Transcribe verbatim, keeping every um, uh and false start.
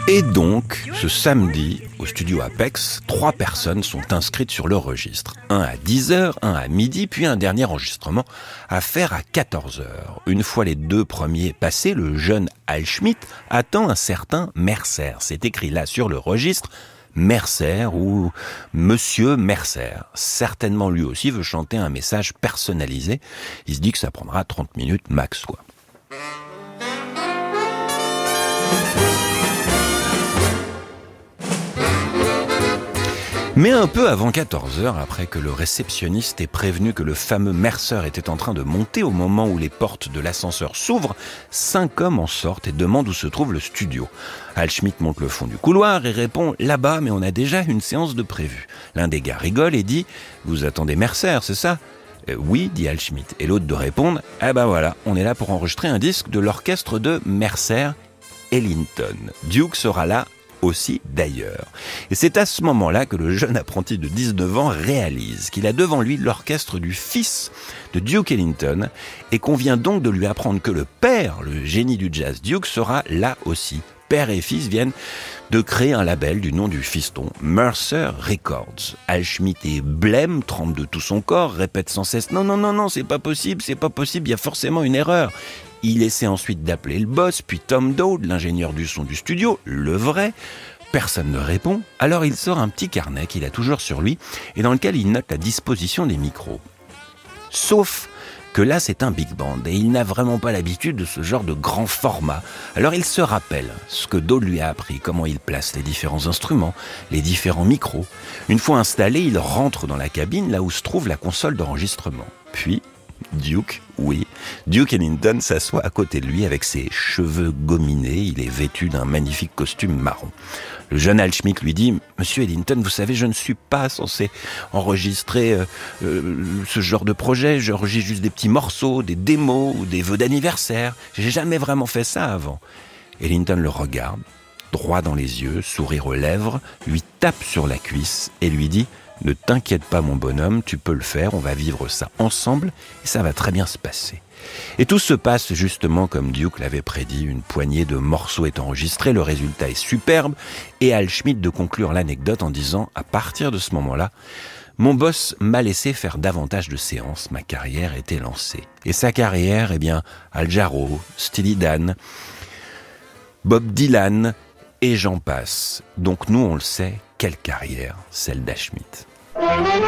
Et donc, ce samedi, au studio Apex, trois personnes sont inscrites sur le registre. Un à dix heures, un à midi, puis un dernier enregistrement à faire à quatorze heures. Une fois les deux premiers passés, le jeune Al Schmitt attend un certain Mercer. C'est écrit là sur le registre, Mercer ou Monsieur Mercer. Certainement lui aussi veut chanter un message personnalisé. Il se dit que ça prendra trente minutes max, quoi. Mais un peu avant quatorze heures, après que le réceptionniste ait prévenu que le fameux Mercer était en train de monter au moment où les portes de l'ascenseur s'ouvrent, cinq hommes en sortent et demandent où se trouve le studio. Al Schmitt monte le fond du couloir et répond « Là-bas, mais on a déjà une séance de prévue ». L'un des gars rigole et dit « Vous attendez Mercer, c'est ça ?» euh, « Oui », dit Al Schmitt. Et l'autre de répondre « Ah ben voilà, on est là pour enregistrer un disque de l'orchestre de Mercer Ellington. Duke sera là aussi d'ailleurs. » Et c'est à ce moment-là que le jeune apprenti de dix-neuf ans réalise qu'il a devant lui l'orchestre du fils de Duke Ellington et qu'on vient donc de lui apprendre que le père, le génie du jazz Duke, sera là aussi. Père et fils viennent de créer un label du nom du fiston, Mercer Records. Al Schmitt est blême, tremble de tout son corps, répète sans cesse « Non, non, non, non, c'est pas possible, c'est pas possible, il y a forcément une erreur ». Il essaie ensuite d'appeler le boss, puis Tom Dowd, l'ingénieur du son du studio, le vrai. Personne ne répond, alors il sort un petit carnet qu'il a toujours sur lui et dans lequel il note la disposition des micros. Sauf que là c'est un big band et il n'a vraiment pas l'habitude de ce genre de grand format. Alors il se rappelle ce que Dowd lui a appris, comment il place les différents instruments, les différents micros. Une fois installé, il rentre dans la cabine là où se trouve la console d'enregistrement. Puis Duke, oui, Duke Ellington s'assoit à côté de lui avec ses cheveux gominés, il est vêtu d'un magnifique costume marron. Le jeune Al Schmitt lui dit « Monsieur Ellington, vous savez, je ne suis pas censé enregistrer euh, euh, ce genre de projet, j'enregistre juste des petits morceaux, des démos ou des vœux d'anniversaire, j'ai jamais vraiment fait ça avant. » Ellington le regarde, droit dans les yeux, sourire aux lèvres, lui tape sur la cuisse et lui dit « Ne t'inquiète pas mon bonhomme, tu peux le faire, on va vivre ça ensemble et ça va très bien se passer. » Et tout se passe justement comme Duke l'avait prédit, une poignée de morceaux est enregistrée, le résultat est superbe et Al Schmitt de conclure l'anecdote en disant « À partir de ce moment-là, mon boss m'a laissé faire davantage de séances, ma carrière était lancée. » Et sa carrière, eh bien, Al Jarreau, Steely Dan, Bob Dylan et j'en passe. Donc nous on le sait, quelle carrière, celle d'Al Schmitt.